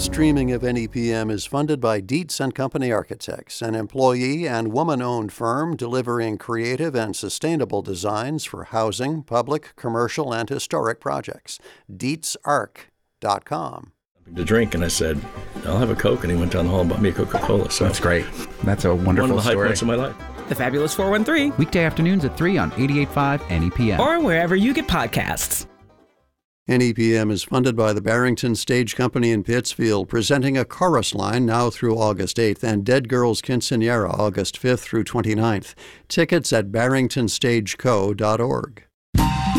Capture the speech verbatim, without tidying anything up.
Streaming of N E P M is funded by Dietz and Company Architects, an employee and woman-owned firm delivering creative and sustainable designs for housing, public, commercial, and historic projects. Dietz Arch dot com. To drink, and I said, I'll have a Coke, and he went down the hall and bought me a Coca-Cola. So that's great. That's a wonderful one of the high story. points of my life. The Fabulous four one three. Weekday afternoons at three on eighty-eight point five N E P M. Or wherever you get podcasts. N E P M is funded by the Barrington Stage Company in Pittsfield, presenting a chorus line now through August eighth and Dead Girls Quinceañera August fifth through twenty-ninth. Tickets at barrington stage co dot org.